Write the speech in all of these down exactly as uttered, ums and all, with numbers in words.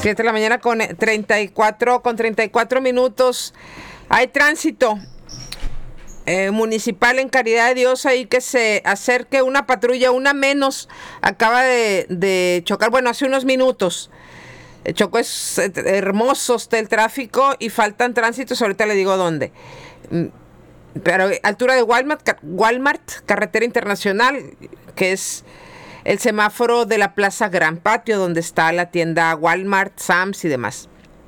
siete de la mañana con treinta y cuatro, con treinta y cuatro minutos. Hay tránsito eh, municipal en Caridad de Dios, ahí que se acerque una patrulla, una menos, acaba de, de chocar, bueno, hace unos minutos. Chocó, es hermoso está el tráfico y faltan tránsitos, ahorita le digo dónde. Pero altura de Walmart, Walmart, carretera internacional, que es el semáforo de la Plaza Gran Patio, donde está la tienda Walmart, Sam's y demás.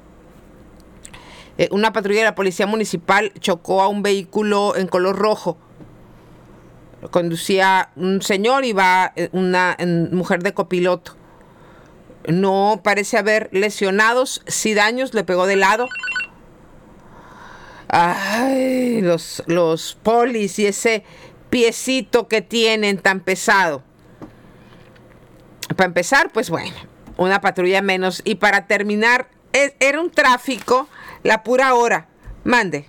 Eh, una patrulla de la policía municipal chocó a un vehículo en color rojo. Conducía un señor y va una mujer de copiloto. No parece haber lesionados, sí daños, le pegó de lado. Ay, los, los polis y ese piecito que tienen tan pesado. Para empezar, pues bueno, una patrulla menos. Y para terminar, es, era un tráfico la pura hora. Mande.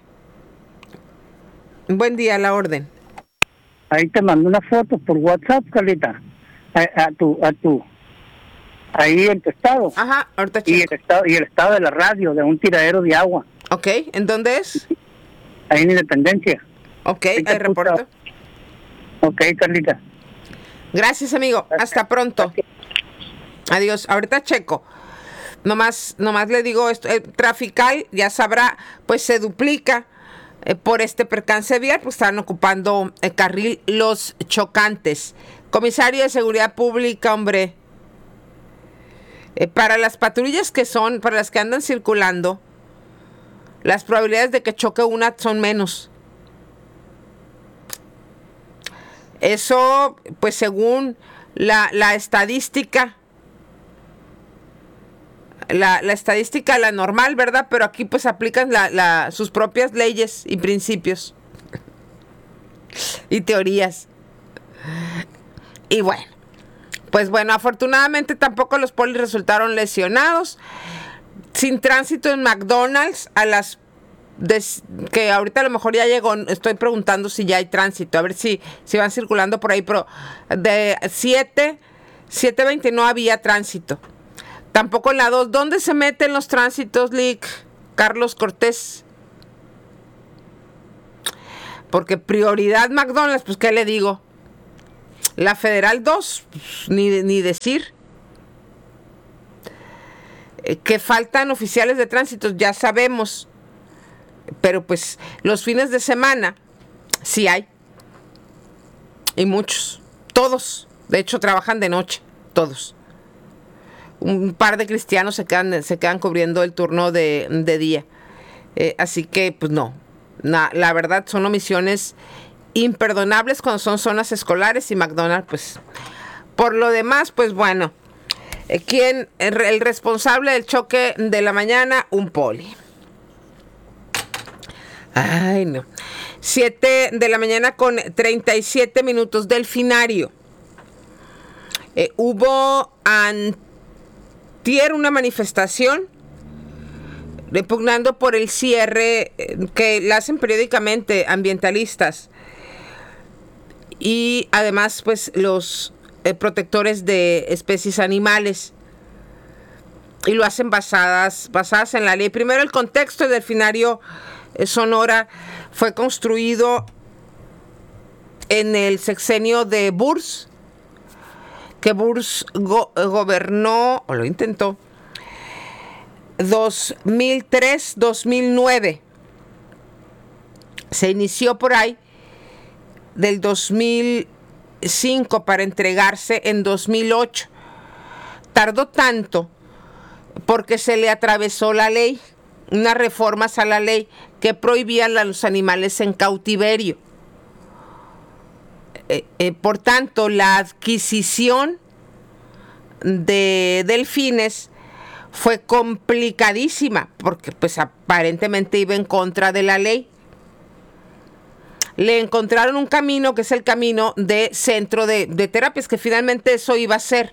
Buen día, la orden. Ahí te mando una foto por WhatsApp, Carlita. A, a tu, a tu, ahí en tu estado. Ajá, ahorita y el estado y el estado de la radio de un tiradero de agua. Ok, ¿en dónde es? Ahí en Independencia. Ok, ahí reporto. Ok, Carlita. Gracias, amigo. Hasta pronto. Adiós. Ahorita checo. Nomás, nomás le digo esto. El trafical, ya sabrá, pues se duplica eh, por este percance vial, pues están ocupando el carril los chocantes. Comisario de Seguridad Pública, hombre. Eh, para las patrullas que son, para las que andan circulando, las probabilidades de que choque una son menos. Eso, pues según la, la estadística, la, la estadística, la normal, ¿verdad? Pero aquí pues aplican la, la, sus propias leyes y principios y teorías. Y bueno, pues bueno, afortunadamente tampoco los polis resultaron lesionados. Sin tránsito en McDonald's a las Des, que ahorita a lo mejor ya llegó, estoy preguntando si ya hay tránsito, a ver si, si van circulando por ahí, pero de siete, siete veinte no había tránsito. Tampoco en la dos. ¿Dónde se meten los tránsitos, Lick? Carlos Cortés. Porque prioridad McDonald's, pues ¿qué le digo? La Federal dos, pues, ni, ni decir. Eh, que faltan oficiales de tránsito, ya sabemos. Pero pues los fines de semana sí hay. Y muchos. Todos. De hecho trabajan de noche. Todos. Un par de cristianos se quedan, se quedan cubriendo el turno de, de día. Eh, así que pues no. Na, la verdad son omisiones imperdonables cuando son zonas escolares y McDonald's pues. Por lo demás pues bueno. Eh, ¿Quién? El, el responsable del choque de la mañana, un poli. Ay, no. siete de la mañana con treinta y siete minutos. Delfinario. Eh, hubo antier una manifestación repugnando por el cierre eh, que la hacen periódicamente ambientalistas y además pues los eh, protectores de especies animales. Y lo hacen basadas, basadas en la ley. Primero el contexto del delfinario Sonora fue construido en el sexenio de Burs, que Burs go- gobernó, o lo intentó, dos mil tres a dos mil nueve. Se inició por ahí del dos mil cinco para entregarse en dos mil ocho. Tardó tanto porque se le atravesó la ley, unas reformas a la ley que prohibían a los animales en cautiverio. Eh, eh, por tanto, la adquisición de delfines fue complicadísima porque pues aparentemente iba en contra de la ley. Le encontraron un camino que es el camino de centro de, de terapias, que finalmente eso iba a ser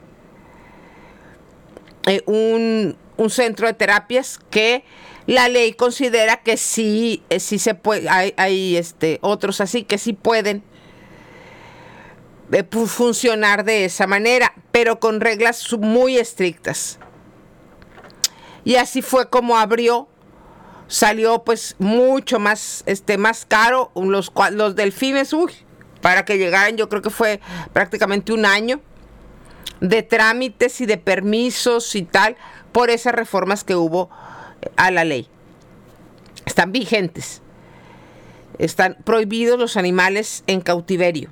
eh, un, un centro de terapias que la ley considera que sí, eh, sí se puede, hay, hay este, otros así que sí pueden eh, funcionar de esa manera, pero con reglas muy estrictas. Y así fue como abrió. Salió pues mucho más, este, más caro. Los, los delfines, uy, para que llegaran, yo creo que fue prácticamente un año de trámites y de permisos y tal, por esas reformas que hubo a la ley. Están vigentes. Están prohibidos los animales en cautiverio.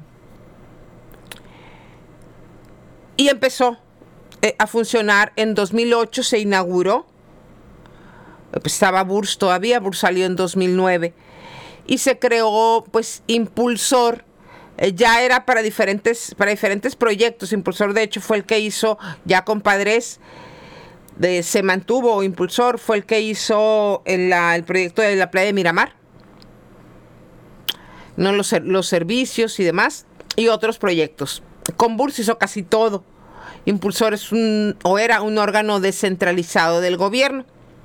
Y empezó eh, a funcionar en dos mil ocho, se inauguró. Pues estaba B U R S todavía, B U R S salió en dos mil nueve. Y se creó, pues, Impulsor. Eh, ya era para diferentes, para diferentes proyectos. Impulsor, de hecho, fue el que hizo, ya con Padres, de, se mantuvo Impulsor, fue el que hizo el, la, el proyecto de la playa de Miramar. No los, los servicios y demás. Y otros proyectos. Con B U R S hizo casi todo. Impulsor es un, o era un órgano descentralizado del gobierno.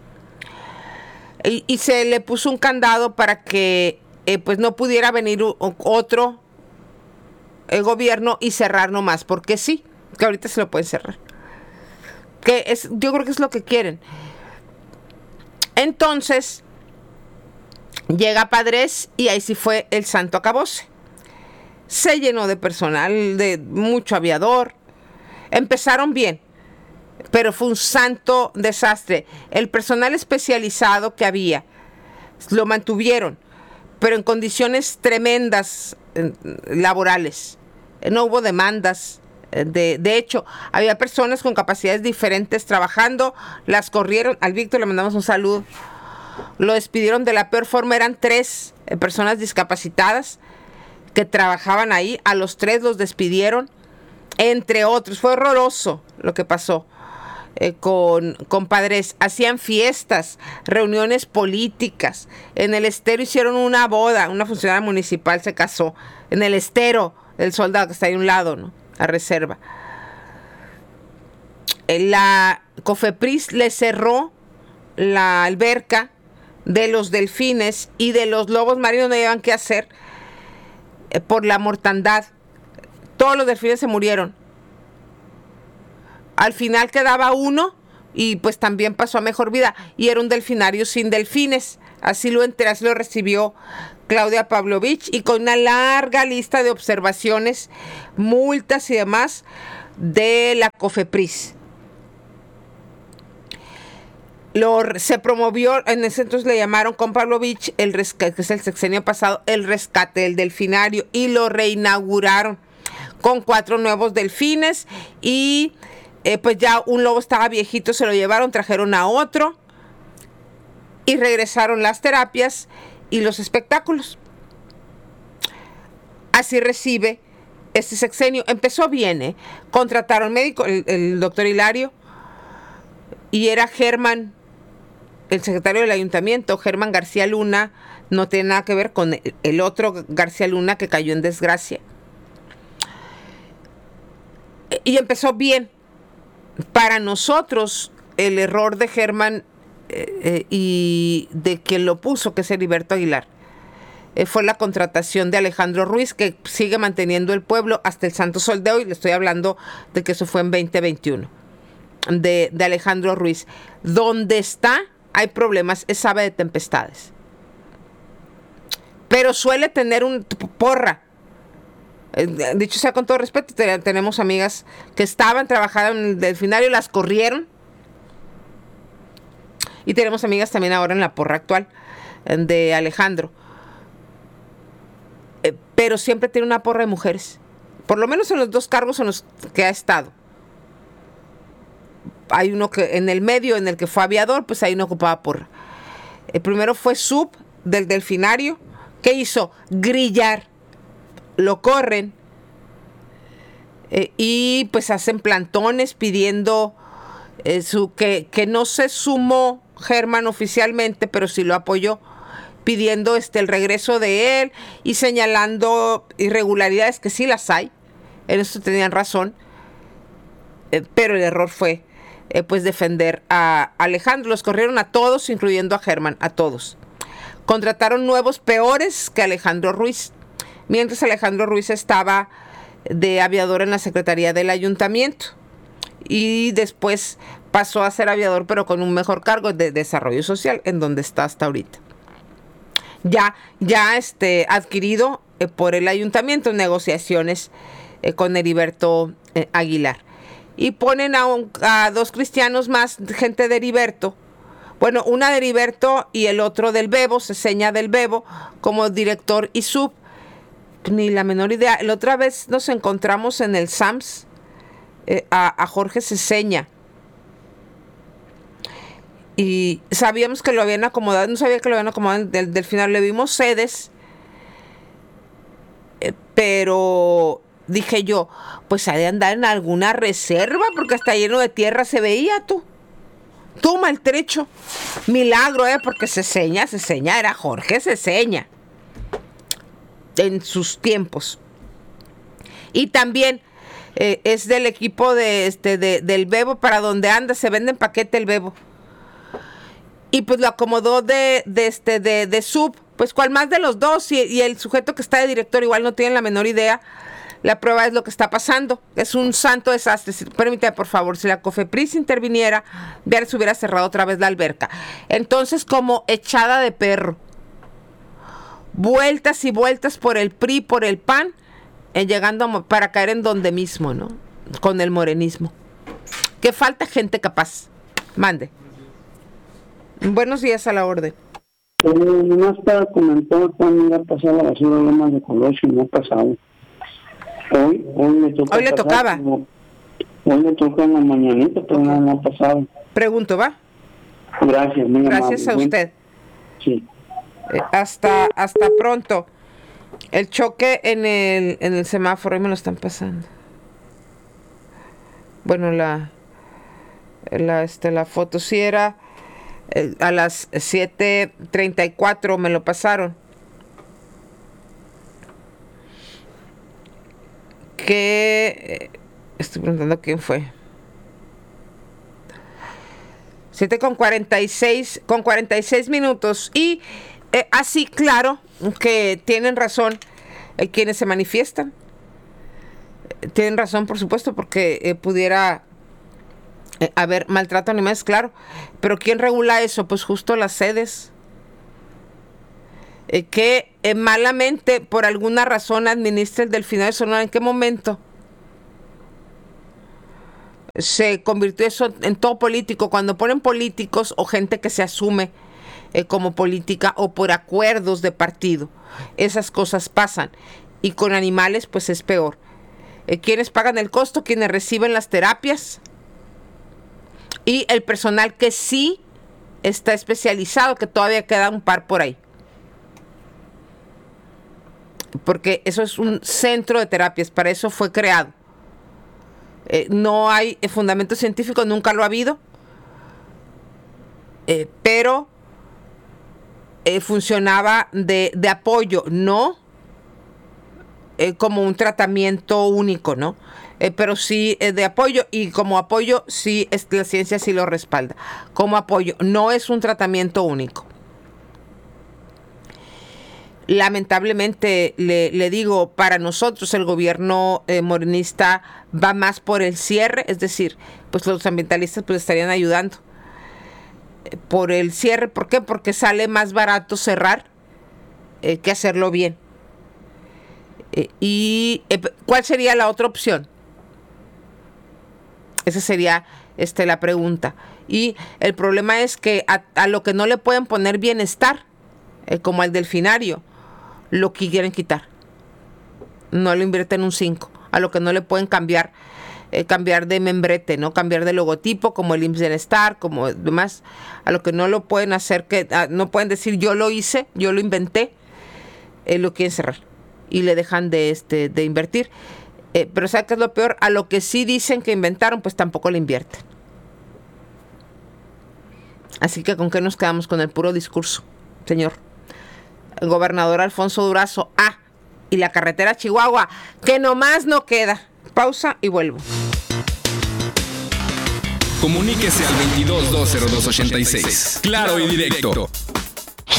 Y, y se le puso un candado para que eh, pues no pudiera venir u, otro el gobierno y cerrar nomás, porque sí, que ahorita se lo pueden cerrar. Que es, yo creo que es lo que quieren. Entonces, llega Padres y ahí sí fue el santo acabose. Se llenó de personal, de mucho aviador. Empezaron bien, pero fue un santo desastre. El personal especializado que había, lo mantuvieron, pero en condiciones tremendas eh, laborales. No hubo demandas. De, de hecho, había personas con capacidades diferentes trabajando, las corrieron. Al Víctor le mandamos un saludo. Lo despidieron de la peor forma. Eran tres eh, personas discapacitadas que trabajaban ahí. A los tres los despidieron, entre otros. Fue horroroso lo que pasó. Eh, con, con Padres, hacían fiestas, reuniones políticas. En el Estero hicieron una boda, una funcionaria municipal se casó en el Estero, el Soldado que está ahí a un lado, ¿no? A reserva. La COFEPRIS le cerró la alberca de los delfines y de los lobos marinos, no llevan qué hacer eh, por la mortandad. Todos los delfines se murieron. Al final quedaba uno y pues también pasó a mejor vida. Y era un delfinario sin delfines. Así lo enteró, así lo recibió Claudia Pavlovich. Y con una larga lista de observaciones, multas y demás de la COFEPRIS. Lo, se promovió, en ese entonces le llamaron con Pavlovich, el rescate, que es el sexenio pasado, el rescate del delfinario. Y lo reinauguraron con cuatro nuevos delfines y... Eh, pues ya un lobo estaba viejito, se lo llevaron, trajeron a otro y regresaron las terapias y los espectáculos. Así recibe este sexenio. Empezó bien, ¿eh? Contrataron médico, el, el doctor Hilario, y era Germán, el secretario del ayuntamiento, Germán García Luna, no tiene nada que ver con el, el otro García Luna que cayó en desgracia. Y empezó bien. Para nosotros, el error de Germán eh, eh, y de quien lo puso, que es Heriberto Aguilar, eh, fue la contratación de Alejandro Ruiz, que sigue manteniendo el pueblo hasta el santo sol de hoy. Le estoy hablando de que eso fue en veinte veintiuno, de, de Alejandro Ruiz. Donde está, hay problemas, es ave de tempestades. Pero suele tener un porra. Dicho sea con todo respeto, tenemos amigas que estaban trabajando en el delfinario, las corrieron. Y tenemos amigas también ahora en la porra actual de Alejandro. Pero siempre tiene una porra de mujeres. Por lo menos en los dos cargos en los que ha estado. Hay uno que en el medio, en el que fue aviador, pues ahí no ocupaba porra. El primero fue sub del delfinario. ¿Qué hizo? Grillar. Lo corren eh, y pues hacen plantones pidiendo eh, su, que, que no se sumó Germán oficialmente, pero sí lo apoyó, pidiendo este, el regreso de él y señalando irregularidades que sí las hay. En eso tenían razón, eh, pero el error fue eh, pues defender a Alejandro. Los corrieron a todos, incluyendo a Germán, a todos. Contrataron nuevos peores que Alejandro Ruiz. Mientras Alejandro Ruiz estaba de aviador en la Secretaría del Ayuntamiento. y después pasó a ser aviador, pero con un mejor cargo de desarrollo social, en donde está hasta ahorita. Ya, ya este, adquirido eh, por el ayuntamiento en negociaciones eh, con Heriberto eh, Aguilar. Y ponen a, un, a dos cristianos más, gente de Heriberto, bueno, una de Heriberto y el otro del Bebo, se seña del Bebo, como director y sub. Ni la menor idea. La otra vez nos encontramos en el Sams eh, a, a Jorge Ceseña. Y sabíamos que lo habían acomodado, no sabía que lo habían acomodado del, del final. Le vimos sedes, eh, pero dije yo, pues ha de andar en alguna reserva, porque está lleno de tierra, se veía tú. Tú maltrecho. Milagro, ¿eh? Porque Ceseña, Ceseña era Jorge Ceseña. En sus tiempos. Y también eh, es del equipo de este de, del Bebo, para donde anda, se vende en paquete el Bebo. Y pues lo acomodó de, de este de, de sub, pues cual más de los dos, y, y el sujeto que está de director igual no tiene la menor idea. La prueba es lo que está pasando. Es un santo desastre. Si, permítame, por favor, si la COFEPRIS interviniera, ya se hubiera cerrado otra vez la alberca. Entonces, como echada de perro, vueltas y vueltas por el P R I, por el P A N, eh, llegando a, para caer en donde mismo, ¿no? Con el morenismo. Que falta gente capaz. Mande. Buenos días, a la orden. Eh, nomás para comentar cuándo iba a pasar la basura Lomas de Colosio, no ha pasado. Hoy, hoy le toca Hoy le pasar, tocaba. Como, hoy le toca en la mañanita, pero no, no ha pasado. Pregunto, ¿va? Gracias, muy Gracias amable. a usted. Sí. Eh, hasta, hasta pronto. El choque en el, en el semáforo, ahí me lo están pasando. Bueno, la, la, este, la foto sí era eh, a las siete treinta y cuatro me lo pasaron. Que eh, estoy preguntando quién fue. siete con cuarenta y seis, con cuarenta y seis minutos. Y eh, así, claro, que tienen razón eh, quienes se manifiestan. Eh, tienen razón, por supuesto, porque eh, pudiera eh, haber maltrato a animales, claro. Pero ¿quién regula eso? Pues justo las sedes. Eh, que eh, malamente, por alguna razón, administra el Delfinario de Sonora. ¿En qué momento se convirtió eso en todo político? Cuando ponen políticos o gente que se asume eh, como política o por acuerdos de partido, esas cosas pasan. Y con animales pues es peor. Eh, ¿Quiénes pagan el costo? Quienes reciben las terapias y el personal que sí está especializado, que todavía queda un par por ahí. Porque eso es un centro de terapias, para eso fue creado. Eh, no hay eh, fundamento científico, nunca lo ha habido, eh, pero eh, funcionaba de, de apoyo, no eh, como un tratamiento único, ¿no? Eh, pero sí eh, de apoyo, y como apoyo sí es, la ciencia sí lo respalda. Como apoyo, no es un tratamiento único. Lamentablemente, le, le digo, para nosotros el gobierno eh, morenista va más por el cierre, es decir, pues los ambientalistas pues estarían ayudando eh, por el cierre. ¿Por qué? Porque sale más barato cerrar eh, que hacerlo bien. Eh, ¿Y eh, cuál sería la otra opción? Esa sería este, la pregunta. Y el problema es que a, a lo que no le pueden poner bienestar, eh, como al delfinario, lo que quieren quitar. No le invierten un cinco. A lo que no le pueden cambiar, eh, cambiar de membrete, ¿no? Cambiar de logotipo, como el I M S S Bienestar, como demás. A lo que no lo pueden hacer, que ah, no pueden decir yo lo hice, yo lo inventé, eh, lo quieren cerrar. Y le dejan de, este, de invertir. Eh, pero ¿sabes qué es lo peor? A lo que sí dicen que inventaron, pues tampoco le invierten. Así que ¿con qué nos quedamos? Con el puro discurso, señor. El gobernador Alfonso Durazo, ah, y la carretera Chihuahua, que nomás no queda. Pausa y vuelvo. Comuníquese al veintidós dos cero dos ochenta y seis. Claro y directo.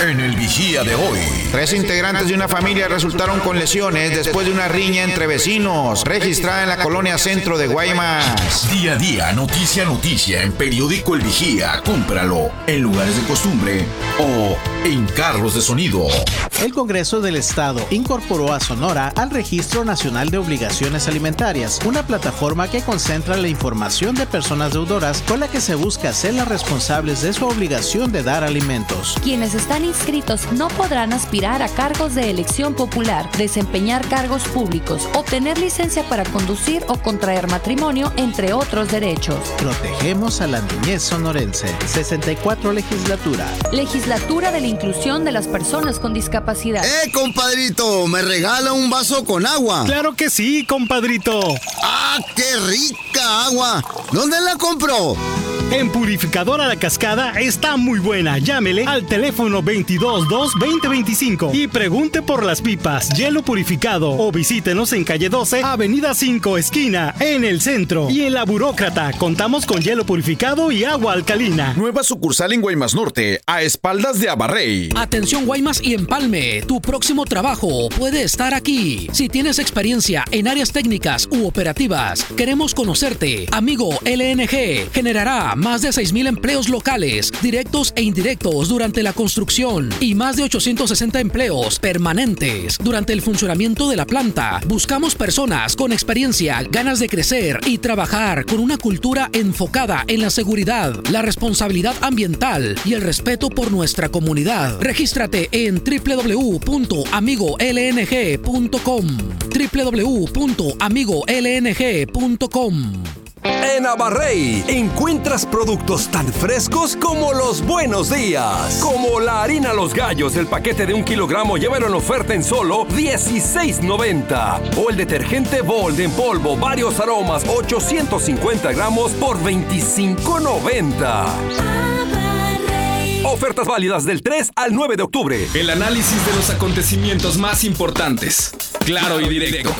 en el Vigía de hoy. Tres integrantes de una familia resultaron con lesiones después de una riña entre vecinos, registrada en la colonia centro de Guaymas. Día a día, noticia a noticia, en Periódico El Vigía. Cómpralo en lugares de costumbre o en carros de sonido. El Congreso del Estado incorporó a Sonora al Registro Nacional de Obligaciones Alimentarias, una plataforma que concentra la información de personas deudoras con la que se busca hacerlas responsables de su obligación de dar alimentos. Quienes están inscritos no podrán aspirar a cargos de elección popular, desempeñar cargos públicos, obtener licencia para conducir o contraer matrimonio, entre otros derechos. Protegemos a la niñez sonorense. sesenta y cuatro Legislatura. Legislatura de la Inclusión de las Personas con Discapacidad. ¡Eh, compadrito! ¿Me regala un vaso con agua? ¡Claro que sí, compadrito! ¡Ah, qué rica agua! ¿Dónde la compró? En Purificadora La Cascada está muy buena. Llámele al teléfono veintidós dos veinte veinticinco y pregunte por las pipas, hielo purificado, o visítenos en calle doce, avenida cinco, esquina, en el centro. Y en La Burócrata contamos con hielo purificado y agua alcalina. Nueva sucursal en Guaymas Norte, a espaldas de Abarrey. Atención Guaymas y Empalme, tu próximo trabajo puede estar aquí. Si tienes experiencia en áreas técnicas u operativas, queremos conocerte. Amigo L N G generará más de seis mil empleos locales, directos e indirectos durante la construcción y más de ochocientos sesenta empleos permanentes durante el funcionamiento de la planta. Buscamos personas con experiencia, ganas de crecer y trabajar con una cultura enfocada en la seguridad, la responsabilidad ambiental y el respeto por nuestra comunidad. Regístrate en doble u doble u doble u punto amigo l n g punto com doble u doble u doble u punto amigo l n g punto com. En Abarrey encuentras productos tan frescos como los buenos días. Como la harina Los Gallos, el paquete de un kilogramo llevan en oferta en solo dieciséis noventa. O el detergente Bold en polvo, varios aromas, ochocientos cincuenta gramos por veinticinco noventa. Ofertas válidas del tres al nueve de octubre. El análisis de los acontecimientos más importantes. Claro y directo.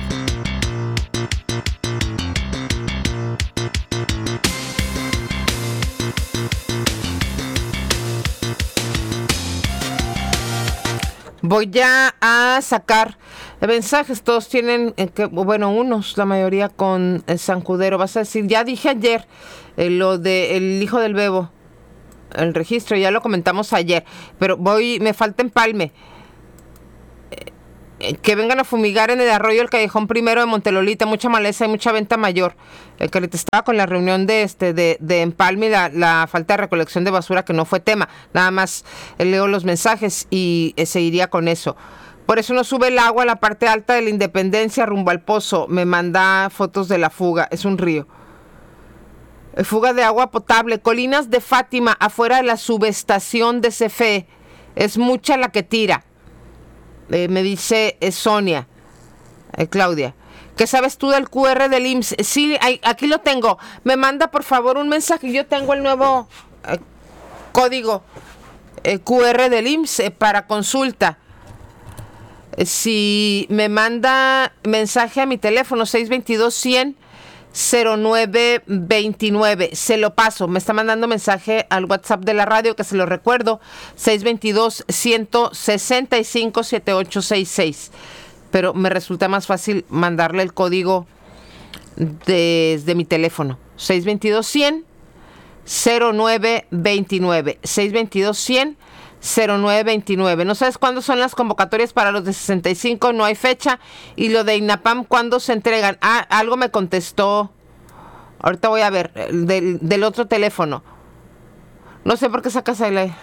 Voy ya a sacar mensajes, todos tienen, eh, que, bueno, unos, la mayoría con el Sancudero. Vas a decir, ya dije ayer eh, lo del hijo del Bebo, el registro, ya lo comentamos ayer, pero voy, me falta Empalme. Eh, eh, que vengan a fumigar en el arroyo El Callejón Primero de Montelolita, mucha maleza y mucha venta mayor. El que ahorita estaba con la reunión de este de, de Empalme y la, la falta de recolección de basura, que no fue tema. Nada más eh, leo los mensajes y eh, seguiría con eso. Por eso no sube el agua a la parte alta de la Independencia rumbo al pozo. Me manda fotos de la fuga. Es un río. Eh, fuga de agua potable. Colinas de Fátima, afuera de la subestación de C F E. Es mucha la que tira. Eh, me dice eh, Sonia. Eh, Claudia. ¿Qué sabes tú del Q R del I M S S? Sí, hay, aquí lo tengo. Me manda por favor un mensaje. Yo tengo el nuevo eh, código eh, Q R del I M S S eh, para consulta. Eh, si me manda mensaje a mi teléfono seis dos dos, cien, cero nueve veintinueve. Se lo paso. Me está mandando mensaje al WhatsApp de la radio, que se lo recuerdo. seis dos dos, ciento sesenta y cinco, setenta y ocho sesenta y seis. Pero me resulta más fácil mandarle el código desde mi teléfono. seis dos dos, cien, cero nueve veintinueve. seis dos dos, cien, cero nueve veintinueve. No sabes cuándo son las convocatorias para los de sesenta y cinco, no hay fecha. Y lo de INAPAM, ¿cuándo se entregan? Ah, algo me contestó. Ahorita voy a ver, del, del otro teléfono. No sé por qué sacas ahí la...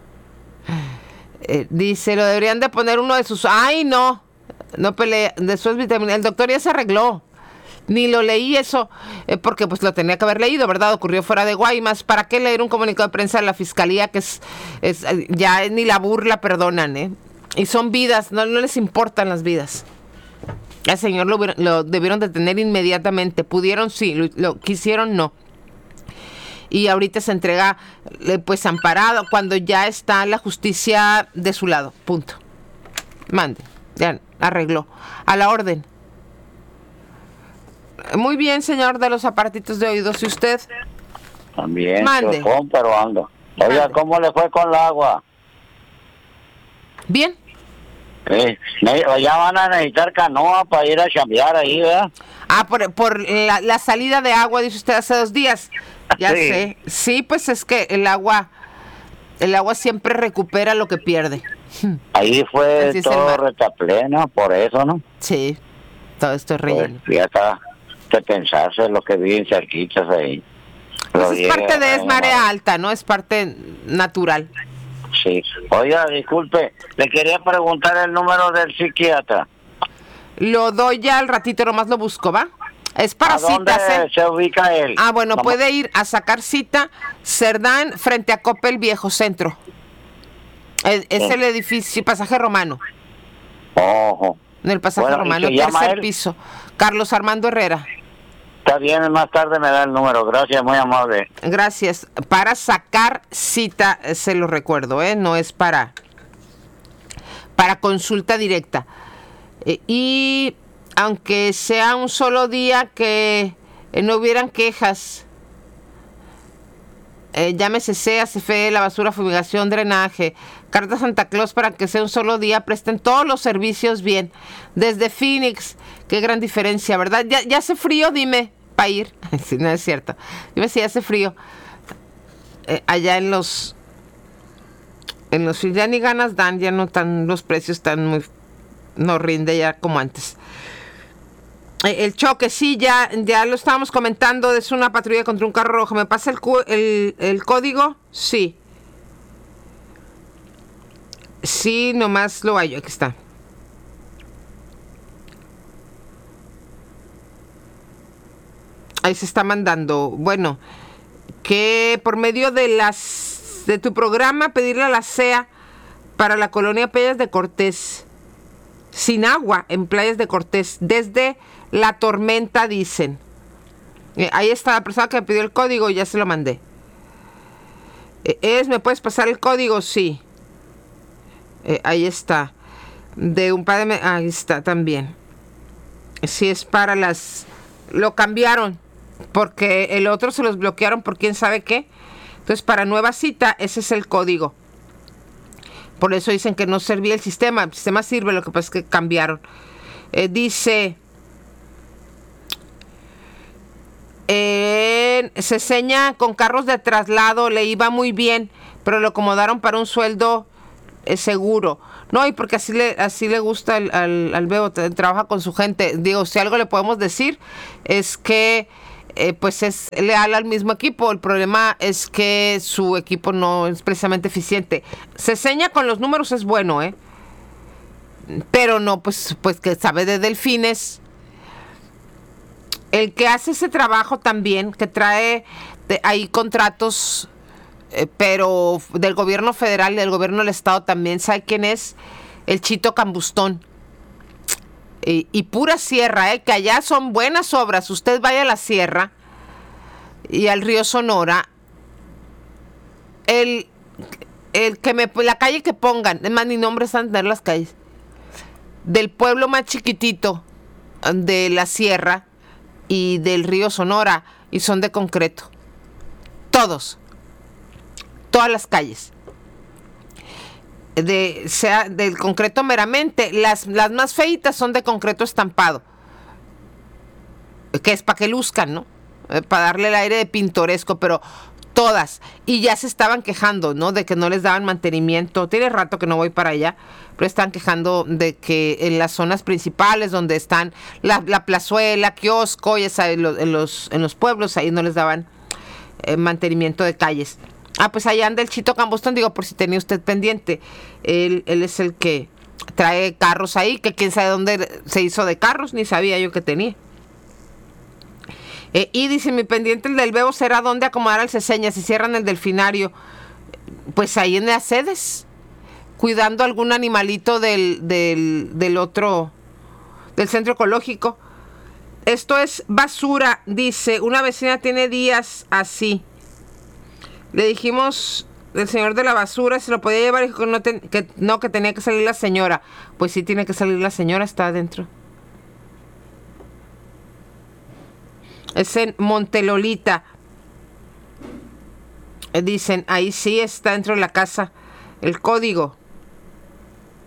eh, dice, lo deberían de poner uno de sus... ¡Ay, no! No peleé, después el doctor ya se arregló. Ni lo leí eso, eh, porque pues lo tenía que haber leído, ¿verdad? Ocurrió fuera de Guaymas. ¿Para qué leer un comunicado de prensa de la fiscalía que es, es ya ni la burla perdonan, eh? Y son vidas, no, no les importan las vidas. Al señor lo, lo debieron detener inmediatamente. Pudieron, sí, lo, lo quisieron, no. Y ahorita se entrega, eh, pues amparado, cuando ya está la justicia de su lado. Punto. Mande. Ya arregló. A la orden. Muy bien, señor de los aparatitos de oídos. ¿Y usted? También. Mande. Chocón, pero ando. Oiga, ¿cómo le fue con el agua? Bien. Eh, ya van a necesitar canoa para ir a chambear ahí, ¿verdad? Ah, por, por la, la salida de agua, dice usted, hace dos días. Ya Sí. sé. Sí, pues es que el agua, el agua siempre recupera lo que pierde. Ahí fue Así es el todo mar. retapleno, por eso, ¿no? Sí, todo esto es relleno. Pues ya está de pensarse lo que viven cerquitas ahí. Pues Lo es llega parte de, a es marea llamar. alta, ¿no? Es parte natural. Sí. Oiga, disculpe, le quería preguntar el número del psiquiatra. Lo doy ya al ratito, nomás lo busco, ¿va? Es para ¿A dónde citas, ¿eh? se ubica él? Ah, bueno, Vamos. puede ir a sacar cita Cerdán frente a Coppel Viejo Centro. Es, es Sí. el edificio, pasaje romano. Ojo. En el pasaje Bueno, ¿y romano, se llama tercer él? piso. Carlos Armando Herrera. Está bien, más tarde me da el número. Gracias, muy amable. Gracias. Para sacar cita, eh, se lo recuerdo, ¿eh? No es para, para consulta directa. Eh, y aunque sea un solo día que eh, no hubieran quejas, eh, llámese C A C F E, la basura, fumigación, drenaje, carta Santa Claus, para que sea un solo día, presten todos los servicios bien. Desde Phoenix, qué gran diferencia, ¿verdad? Ya, ya hace frío, dime, para ir. Si no es cierto. Dime si hace frío. Eh, allá en los... En los ya ni ganas dan, ya no tan, los precios están muy... No rinde ya como antes. Eh, el choque, sí, ya, ya lo estábamos comentando, es una patrulla contra un carro rojo. ¿Me pasa el, cu- el, el código? Sí. Sí, nomás lo hallo, aquí está. Ahí se está mandando. Bueno, que por medio de las de tu programa pedirle a la C E A para la colonia Playas de Cortés, sin agua en Playas de Cortés, desde la tormenta, dicen. Eh, ahí está la persona que me pidió el código, ya se lo mandé. Eh, es, ¿me puedes pasar el código? Sí. Eh, ahí está. De un par de... me- ahí está también. Sí, es para las... Lo cambiaron, porque el otro se los bloquearon por quién sabe qué. Entonces, para nueva cita, ese es el código. Por eso dicen que no servía el sistema. El sistema sirve, lo que pasa es que cambiaron. Eh, dice... Eh, se seña con carros de traslado, le iba muy bien, pero lo acomodaron para un sueldo eh, seguro. No, y porque así le, así le gusta al, al, al Bebo, t- trabaja con su gente. Digo, si algo le podemos decir es que eh, pues es leal al mismo equipo. El problema es que su equipo no es precisamente eficiente. Se seña con los números, es bueno, ¿eh? Pero no, pues, pues que sabe de delfines. El que hace ese trabajo también, que trae de ahí contratos, eh, pero del gobierno federal y del gobierno del estado también, ¿sabe quién es? El Chito Cambustón. Y, y pura sierra, ¿eh? Que allá son buenas obras. Usted vaya a la sierra y al río Sonora. El, el que me, la calle que pongan, es más, ni nombres están tener las calles. Del pueblo más chiquitito de la sierra y del río Sonora, y son de concreto. Todos. Todas las calles. De, sea del concreto meramente. Las, las más feitas son de concreto estampado. Que es para que luzcan, ¿no? Eh, para darle el aire de pintoresco, pero todas. Y ya se estaban quejando, ¿no? De que no les daban mantenimiento. Tiene rato que no voy para allá, pero están quejando de que en las zonas principales donde están la, la plazuela, kiosco, ya sabes, lo- en los, en los pueblos, ahí no les daban eh, mantenimiento de calles. Ah, pues allá anda el Chito Cambustón, digo, por si tenía usted pendiente. Él, él es el que trae carros ahí, que quién sabe dónde se hizo de carros, ni sabía yo que tenía. Eh, y dice, mi pendiente el del Bebo será dónde acomodar al Ceseña si cierran el delfinario. Pues ahí en las sedes, cuidando algún animalito del, del, del otro, del centro ecológico. Esto es basura, dice, una vecina tiene días así. Le dijimos el señor de la basura se lo podía llevar y dijo que no, ten- que no, que tenía que salir la señora. Pues sí tiene que salir la señora, está adentro. Es en Montelolita. Eh, Dicen, ahí sí está dentro de la casa. El código.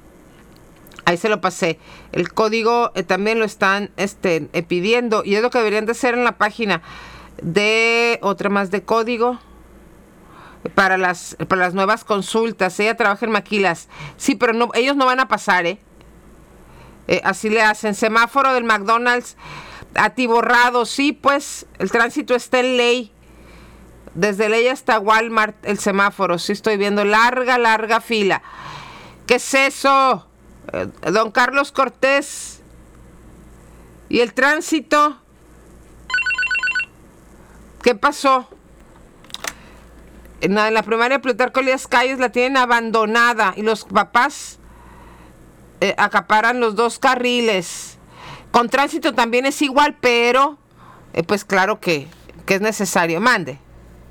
Ahí se lo pasé. El código eh, también lo están este, eh, pidiendo y es lo que deberían de hacer en la página de otra más de código para las para las nuevas consultas. Ella trabaja en Maquilas. Sí, pero no, ellos no van a pasar, ¿eh? Eh, así le hacen. Semáforo del McDonald's atiborrado. Sí, pues el tránsito está en ley. Desde ley hasta Walmart el semáforo. Sí, estoy viendo larga, larga fila. ¿Qué es eso? Eh, don Carlos Cortés. ¿Y el tránsito? ¿Qué pasó? En la, en la primaria Plutarco Elías Calles la tienen abandonada y los papás eh, acaparan los dos carriles. Con tránsito también es igual, pero eh, pues claro que, que es necesario. Mande.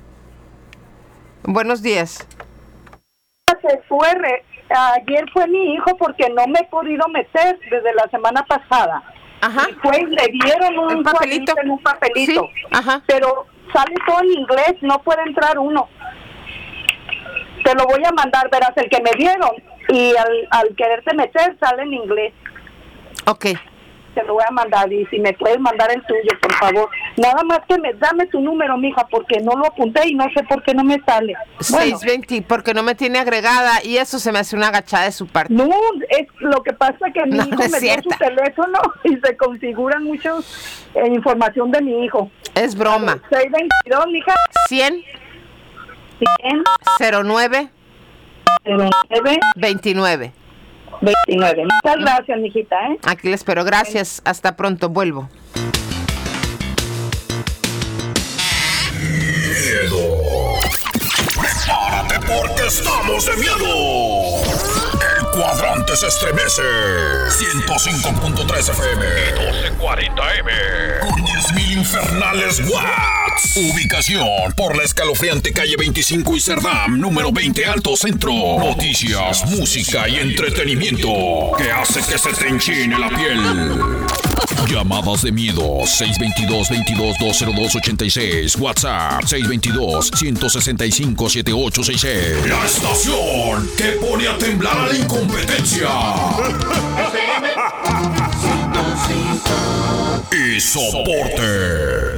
Buenos días. Se fue, re, ayer fue mi hijo porque no me he podido meter desde la semana pasada. Ajá. Y fue, le dieron un, ¿Un papelito? En un papelito. Sí. Ajá. Pero sale todo en inglés, no puede entrar uno. Te lo voy a mandar, verás, el que me dieron. Y al, al quererte meter sale en inglés. Ok. Te lo voy a mandar y si me puedes mandar el tuyo, por favor. Nada más que me dame tu número, mija, porque no lo apunté y no sé por qué no me sale. Bueno. seiscientos veinte, porque no me tiene agregada y eso se me hace una agachada de su parte. No, es lo que pasa que mi No, hijo no es me dio cierta. su teléfono y se configuran mucho eh, información de mi hijo. Es broma. seiscientos veintidós, mija. cien. cien. cero nueve. cero nueve. veintinueve. veintinueve. Muchas gracias, mijita, ¿eh? Aquí le espero. Gracias. Hasta pronto. Vuelvo. Miedo. Prepárate porque estamos de miedo. El cuadrante se estremece. ciento cinco punto tres F M. doce cuarenta M. Con diez mil infernales watts. Ubicación por la escalofriante calle veinticinco y Cerdam, número veinte Alto Centro. Noticias, música y entretenimiento que hace que se te enchine la piel. Llamadas de miedo seis dos dos, veintidós, doscientos dos, ochenta y seis. WhatsApp seis dos dos, ciento sesenta y cinco, setenta y ocho sesenta y seis. La estación que pone a temblar a la incompetencia. Y soporte.